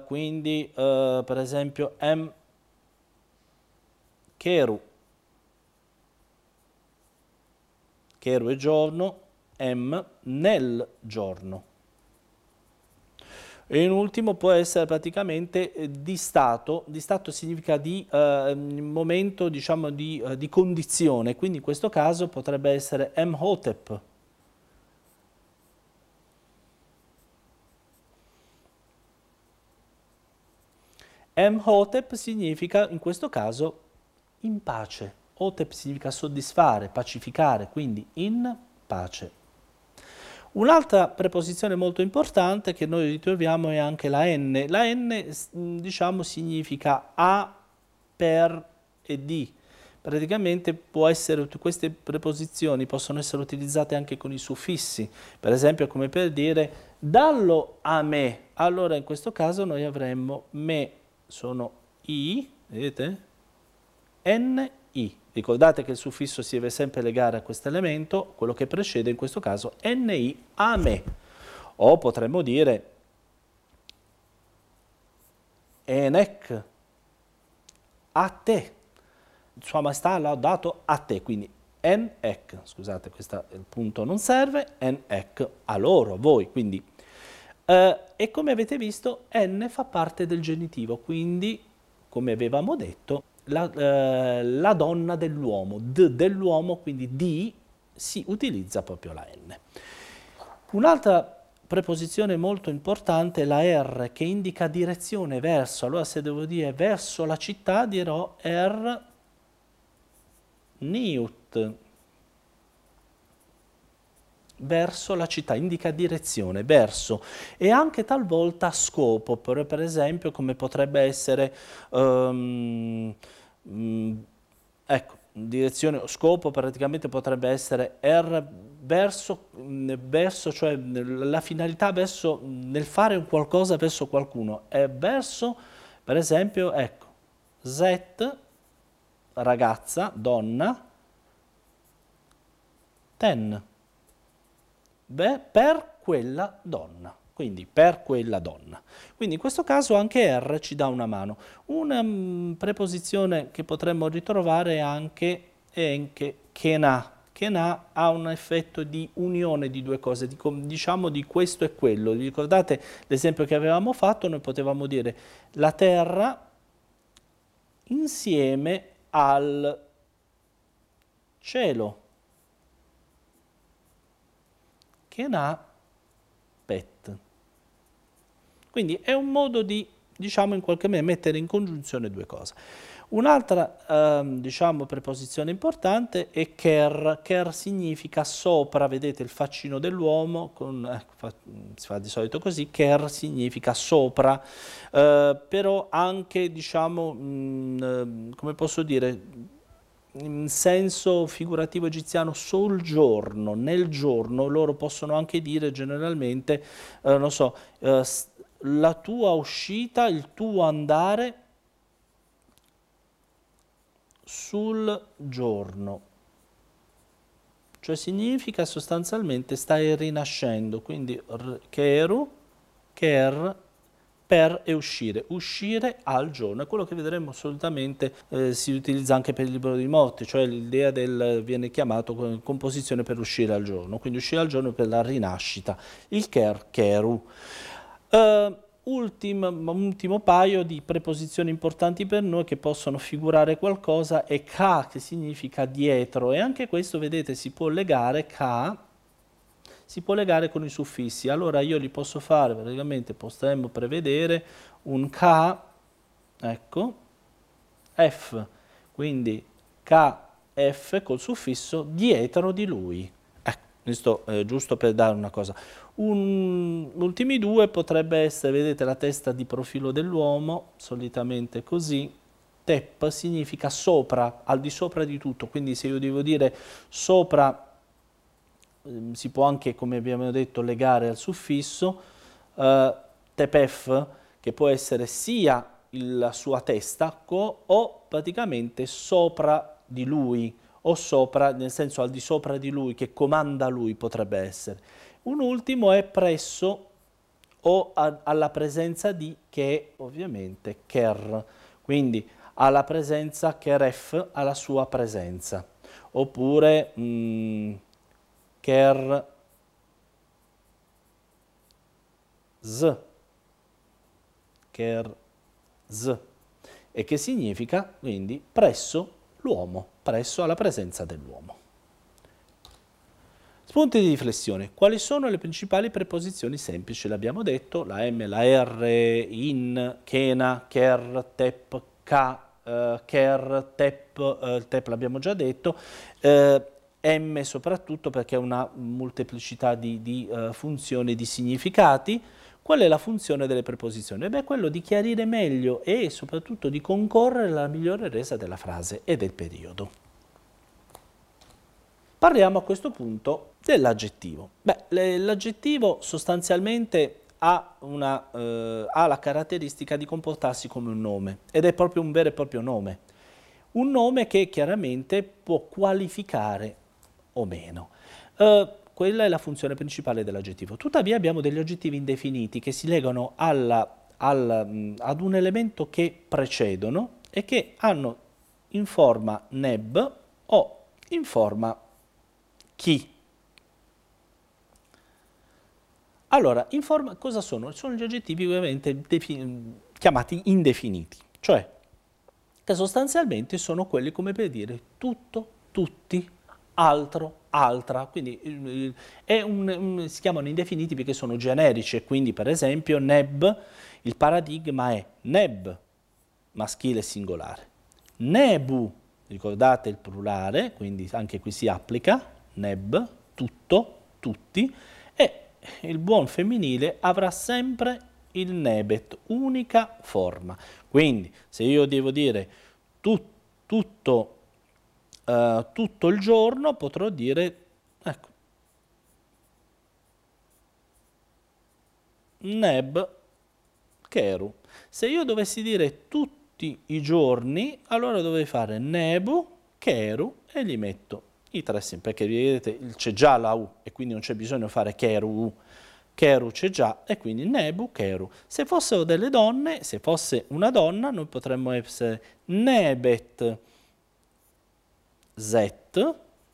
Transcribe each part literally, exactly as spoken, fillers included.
quindi eh, per esempio em keru, keru è giorno, em nel giorno. E in ultimo può essere praticamente eh, di stato, di stato significa di eh, momento, diciamo, di, eh, di condizione, quindi in questo caso potrebbe essere Emhotep. Emhotep significa in questo caso in pace, Hotep significa soddisfare, pacificare, quindi in pace. Un'altra preposizione molto importante che noi ritroviamo è anche la N. La N, diciamo, significa a, per e di. Praticamente può essere, queste preposizioni possono essere utilizzate anche con i suffissi, per esempio come per dire dallo a me. Allora in questo caso noi avremmo me, sono i, vedete? N, I. Ricordate che il suffisso si deve sempre legare a questo elemento, quello che precede in questo caso Ni a me. O potremmo dire Enek a te. Sua Maestà l'ha dato a te, quindi Enek, scusate, questo il punto non serve, Enek a loro, a voi, quindi. Eh, e come avete visto N fa parte del genitivo, quindi come avevamo detto La, eh, la donna dell'uomo, d dell'uomo, quindi di, si utilizza proprio la N. Un'altra preposizione molto importante è la R, che indica direzione, verso. Allora se devo dire verso la città dirò er niut, verso la città, indica direzione, verso, e anche talvolta scopo, per, per esempio come potrebbe essere um, Mm, ecco, direzione, scopo praticamente potrebbe essere er verso, verso, cioè la finalità verso, nel fare un qualcosa verso qualcuno, è verso, per esempio, ecco, zet, ragazza, donna, ten, beh, per quella donna. Quindi per quella donna. Quindi in questo caso anche R ci dà una mano. Una um, preposizione che potremmo ritrovare anche è anche kena. Kena ha un effetto di unione di due cose, di, diciamo di questo e quello. Vi ricordate l'esempio che avevamo fatto? Noi potevamo dire la terra insieme al cielo. Kena pet. Quindi è un modo di, diciamo, in qualche modo mettere in congiunzione due cose. Un'altra, ehm, diciamo, preposizione importante è ker. Ker significa sopra, vedete il faccino dell'uomo, eh, fa, si fa di solito così, ker significa sopra, eh, però anche, diciamo, mh, come posso dire, in senso figurativo egiziano, sul giorno, nel giorno, loro possono anche dire generalmente, eh, non so, eh, la tua uscita, il tuo andare sul giorno, cioè significa sostanzialmente stai rinascendo, quindi keru, ker, per e uscire, uscire al giorno, è quello che vedremo solitamente eh, si utilizza anche per il libro dei morti, cioè l'idea del viene chiamato composizione per uscire al giorno, quindi uscire al giorno per la rinascita, il ker, keru. Uh, ultimo, ultimo paio di preposizioni importanti per noi che possono figurare qualcosa è ka, che significa dietro, e anche questo, vedete, si può legare, ka, si può legare con i suffissi. Allora io li posso fare, praticamente potremmo prevedere un ka, ecco, f, quindi ka, f col suffisso dietro di lui. Questo eh, giusto per dare una cosa. Un, ultimi due potrebbe essere, vedete, la testa di profilo dell'uomo, solitamente così. Tep significa sopra, al di sopra di tutto, quindi se io devo dire sopra, eh, si può anche, come abbiamo detto, legare al suffisso. Eh, tepef, che può essere sia il, la sua testa co, o praticamente sopra di lui, o sopra, nel senso al di sopra di lui, che comanda lui potrebbe essere. Un ultimo è presso o a, alla presenza di, che è ovviamente ker, quindi alla presenza keref, alla sua presenza, oppure mh, ker z, ker z, e che significa quindi presso l'uomo, presso alla presenza dell'uomo. Spunti di riflessione. Quali sono le principali preposizioni semplici? L'abbiamo detto, la M, la R, in, chena, ker, tep, ka, eh, ker, tep, eh, il tep l'abbiamo già detto, eh, M soprattutto perché ha una molteplicità di, di uh, funzioni, di significati. Qual è la funzione delle preposizioni? Beh, quello di chiarire meglio e soprattutto di concorrere alla migliore resa della frase e del periodo. Parliamo a questo punto dell'aggettivo. Beh, l'aggettivo sostanzialmente ha, una, eh, ha la caratteristica di comportarsi come un nome, ed è proprio un vero e proprio nome. Un nome che chiaramente può qualificare o meno. Eh, quella è la funzione principale dell'aggettivo. Tuttavia abbiamo degli aggettivi indefiniti che si legano alla, alla, mh, ad un elemento che precedono e che hanno in forma neb o in forma chi. Allora, in forma, cosa sono? Sono gli aggettivi ovviamente chiamati indefiniti, cioè che sostanzialmente sono quelli come per dire tutto, tutti, altro, altra, quindi è un, un, si chiamano indefiniti perché sono generici e quindi per esempio neb, il paradigma è neb, maschile e singolare, nebu, ricordate il plurale, quindi anche qui si applica, neb, tutto, tutti, e il buon femminile avrà sempre il nebet, unica forma. Quindi se io devo dire tu, tutto, uh, tutto il giorno, potrò dire, ecco, neb keru. Se io dovessi dire tutti i giorni, allora dovrei fare nebu keru e gli metto i tre sempre, perché vedete c'è già la U e quindi non c'è bisogno di fare keru U. Keru c'è già e quindi nebu, keru. Se fossero delle donne, se fosse una donna, noi potremmo essere nebet zet,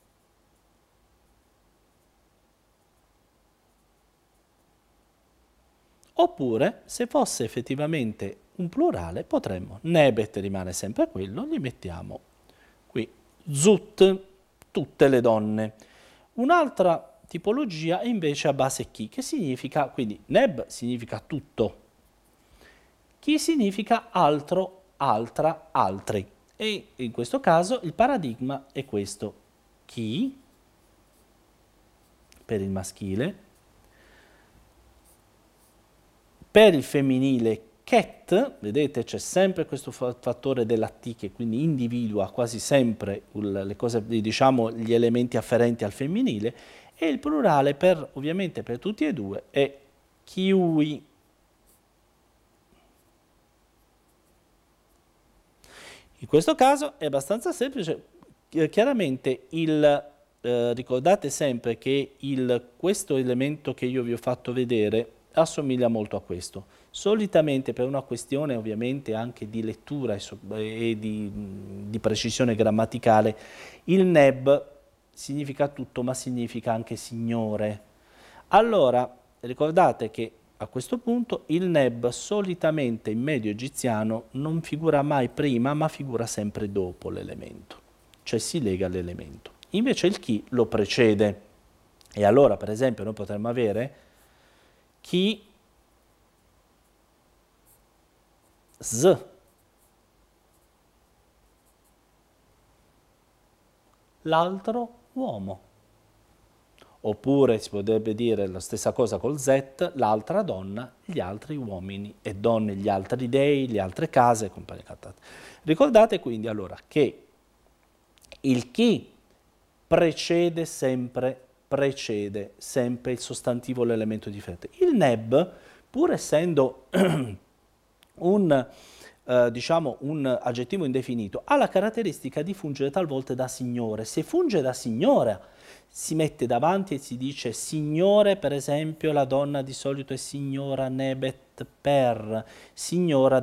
oppure se fosse effettivamente un plurale potremmo, nebet rimane sempre quello, gli mettiamo qui zut, tutte le donne. Un'altra tipologia è invece a base chi, che significa, quindi neb significa tutto, chi significa altro, altra, altri. E in questo caso il paradigma è questo, chi per il maschile, per il femminile ket, vedete c'è sempre questo fattore della T che quindi individua quasi sempre le cose, diciamo, gli elementi afferenti al femminile, e il plurale per, ovviamente per tutti e due è chiui. In questo caso è abbastanza semplice, chiaramente il, eh, ricordate sempre che il, questo elemento che io vi ho fatto vedere assomiglia molto a questo. Solitamente per una questione ovviamente anche di lettura e, so, e di, di precisione grammaticale, il neb significa tutto ma significa anche signore. Allora ricordate che a questo punto il neb solitamente in medio egiziano non figura mai prima ma figura sempre dopo l'elemento, cioè si lega all'elemento. Invece il chi lo precede e allora per esempio noi potremmo avere chi z, l'altro uomo. Oppure si potrebbe dire la stessa cosa col z, l'altra donna, gli altri uomini e donne, gli altri dei, le altre case, compagnia cantata. Ricordate quindi allora che il chi precede sempre, precede sempre il sostantivo, l'elemento differente. Il neb, pur essendo un, eh, diciamo un aggettivo indefinito, ha la caratteristica di fungere talvolta da signore. Se funge da signora, si mette davanti e si dice signore, per esempio la donna di solito è signora Nebet per, signora